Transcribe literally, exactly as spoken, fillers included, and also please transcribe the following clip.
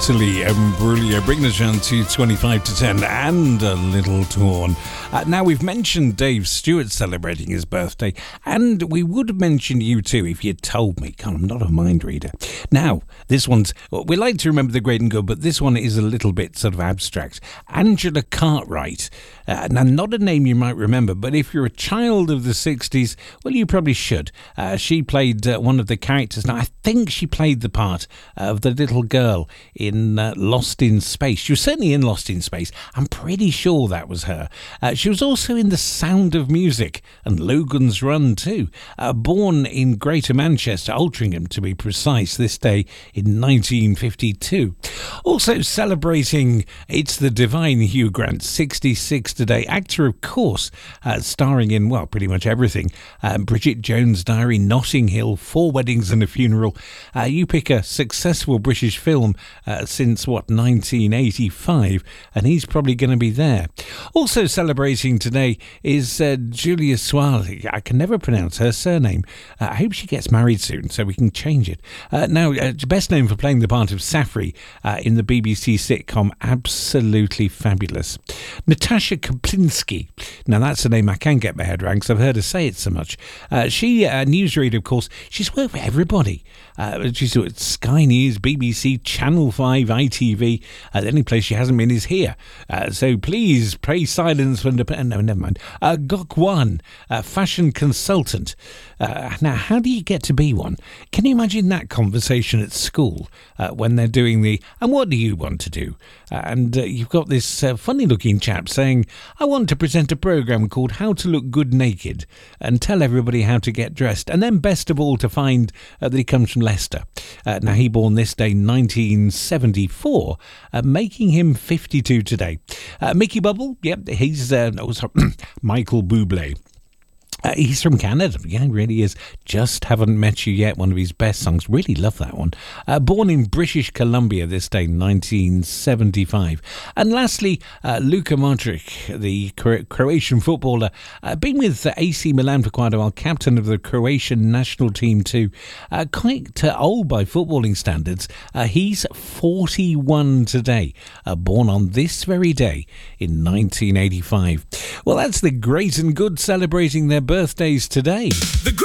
Natalie Imbruglia, bringing us down to twenty-five to ten and a little torn. Uh, now, we've mentioned Dave Stewart celebrating his birthday, and we would have mentioned you too if you'd told me. God, I'm not a mind reader. Now, this one's, well, we like to remember the great and good, but this one is a little bit sort of abstract. Angela Cartwright. Uh, now, not a name you might remember, but if you're a child of the sixties, well, you probably should. Uh, she played uh, one of the characters. Now, I think she played the part of the little girl in uh, Lost in Space. She was certainly in Lost in Space. I'm pretty sure that was her. Uh, she was also in The Sound of Music and Logan's Run too. Uh, born in Greater Manchester, Altrincham to be precise, this day in nineteen fifty-two. Also celebrating, it's the divine Hugh Grant, sixty-six today. Actor, of course, uh, starring in, well, pretty much everything. Uh, Bridget Jones' Diary, Notting Hill, Four Weddings and a Funeral. Uh, you pick a successful British film uh, since, what, nineteen eighty-five, and he's probably going to be there. Also celebrating today is uh, Julia Swaley. I can never pronounce her surname. Uh, I hope she gets married soon so we can change it. Uh, now, uh, best known for playing the part of Safri uh, in the B B C sitcom Absolutely Fabulous. Natasha Kaplinsky. Now, that's a name I can get my head around because I've heard her say it so much. Uh, she, uh, newsreader, of course, she's worked for everybody. Uh, she's at Sky News, B B C, Channel five, I T V. Uh, the only place she hasn't been is here. Uh, so please pray silence for... No, never mind. Uh, Gok Wan, uh, fashion consultant. Uh, now, how do you get to be one? Can you imagine that conversation at school uh, when they're doing the, and what do you want to do? Uh, and uh, you've got this uh, funny-looking chap saying, I want to present a programme called How to Look Good Naked and tell everybody how to get dressed. And then best of all to find uh, that he comes from Leicester. Uh, now, he born this day, nineteen seventy-four, uh, making him fifty-two today. Uh, Mickey Bubble, yep, he's uh, oh, sorry, Michael Bublé. Uh, he's from Canada. Yeah, he really is. Just Haven't Met You Yet, one of his best songs. Really love that one. Uh, born in British Columbia this day, nineteen seventy-five. And lastly, uh, Luka Modric, the Cro- Croatian footballer, uh, been with uh, A C Milan for quite a while, captain of the Croatian national team too. Uh, quite uh, old by footballing standards. Uh, he's forty-one today, uh, born on this very day in nineteen eighty-five. Well, that's the great and good celebrating their birthdays today. The